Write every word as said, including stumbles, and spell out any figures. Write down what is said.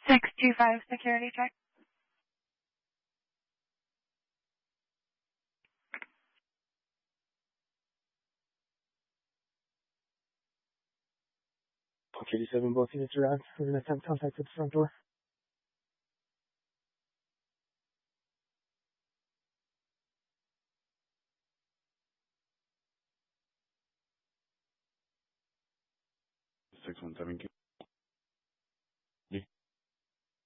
six two five security check. Clock eighty-seven, both units around. We're going to attempt contact at the front door. six one seven.